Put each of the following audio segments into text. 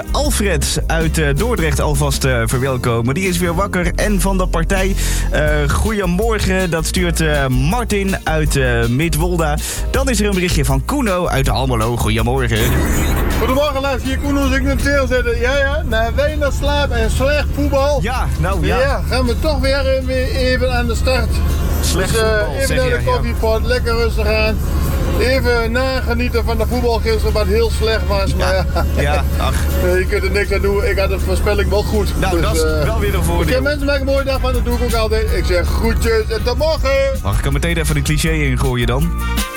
Alfred uit Dordrecht alvast verwelkomen. Die is weer wakker en van de partij. Goedemorgen, dat stuurt Martin uit Midwolda. Dan is er een berichtje van Kuno uit Almelo. Goedemorgen. Goedemorgen, laat hier Kuno zich naar het zitten. Ja, na weinig slaap en slecht voetbal. Ja, nou ja. Ja, gaan we toch weer even aan de start. Slecht voetbal, even naar de koffiepot, lekker rustig aan. Even nagenieten van de voetbal gisteren, wat heel slecht was. Maar ja, ach. Je kunt er niks aan doen. Ik had de voorspelling wel goed. Nou, dus, dat is wel weer een voordeel. Ik mensen maken een mooie dag van, dat doe ik ook altijd. Ik zeg groetjes en tot morgen. Mag ik er meteen even een cliché in gooien dan?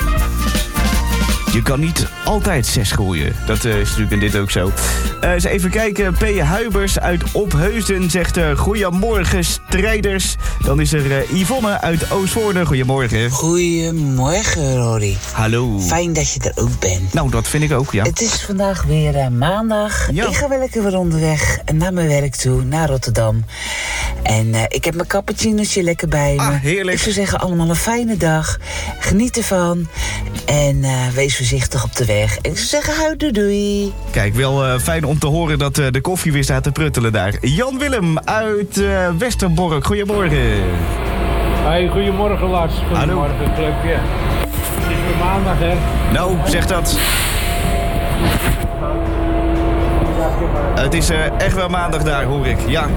Je kan niet altijd 6 gooien. Dat is natuurlijk in dit ook zo. Eens even kijken. P. Huibers uit Opheusden zegt goedemorgen strijders. Dan is er Yvonne uit Oostvoorne. Goedemorgen. Goedemorgen, Rory. Hallo. Fijn dat je er ook bent. Nou, dat vind ik ook, ja. Het is vandaag weer maandag. Ja. Ik ga wel lekker weer onderweg naar mijn werk toe, naar Rotterdam. En ik heb mijn cappuccinootje lekker bij me. Ah, heerlijk. Ik zou zeggen, allemaal een fijne dag. Geniet ervan. En wees voorzichtig op de weg. Ik zou zeggen, hou doei. Kijk, wel fijn om te horen dat de koffie weer staat te pruttelen daar. Jan Willem uit Westerbork. Goedemorgen. Hey, goedemorgen Lars. Goedemorgen, Clubje. Het is weer maandag, hè? Nou, zeg dat. Het is echt wel maandag daar, hoor ik. Ja.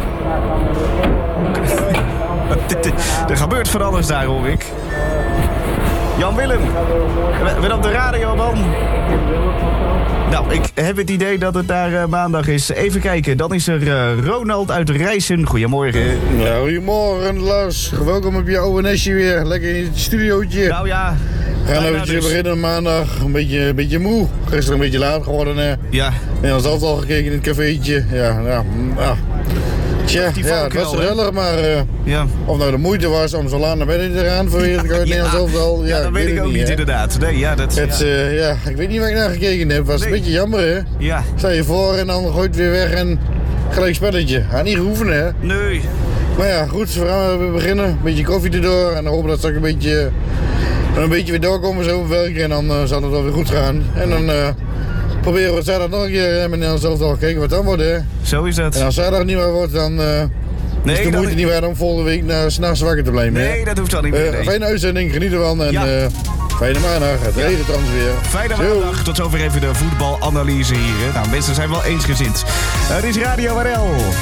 Er gebeurt van alles daar, hoor ik. Jan Willem, weer op de radio, man. Nou, ik heb het idee dat het daar maandag is. Even kijken, dan is er Ronald uit Rijssen. Goedemorgen. Ja, goedemorgen Lars. Welkom op je oude nestje weer. Lekker in het studiootje. Nou ja. We gaan eventjes beginnen maandag. Een beetje moe. Gisteren een beetje laat geworden. Hè. Ja. En dan zelf al gekeken in het cafeetje. Ja. Tja, het was gezellig, maar ja. Of nou de moeite was om zo laat naar bed te gaan voor het Nederlands elftal. Ja, dat weet ik ook niet inderdaad. Nee, ja, dat, ik weet niet waar ik naar gekeken heb. Het was een beetje jammer, hè? Ja. Sta je voor en dan gooit het weer weg en gelijk spelletje. Had niet gehoeven, hè? Nee. Maar ja, goed, we gaan beginnen. Een beetje koffie erdoor en dan hopen dat straks een beetje weer doorkomen zo op werk. En dan zal het wel weer goed gaan. En dan proberen we zaterdag nog een keer met Nederlands elftal kijken wat dan wordt, hè? Zo is dat. En als zaterdag niet meer wordt, dan is de moeite niet waard om volgende week s'nachts wakker te blijven. Nee, dat hoeft dan niet meer. Fijne uitzending, geniet ervan en fijne maandag. Het regent trouwens weer. Fijne maandag. Tot zover even de voetbalanalyse hier. Nou, mensen zijn wel eensgezind. Het is Radio RL.